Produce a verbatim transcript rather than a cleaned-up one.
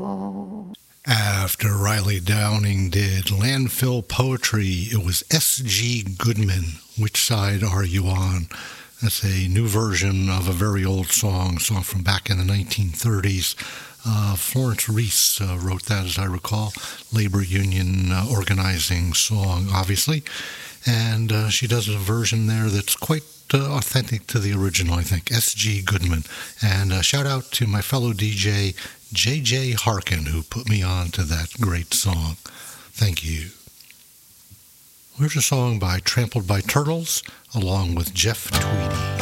After Riley Downing did Landfill Poetry, it was S G Goodman, Which Side Are You On? That's a new version of a very old song, song from back in the nineteen thirties. Uh, Florence Reese uh, wrote that, as I recall, labor union uh, organizing song, obviously. And uh, she does a version there that's quite uh, authentic to the original, I think, S G Goodman. And uh, shout out to my fellow D J, J J Harkin, who put me on to that great song. Thank you. Here's a song by Trampled by Turtles, along with Jeff Tweedy.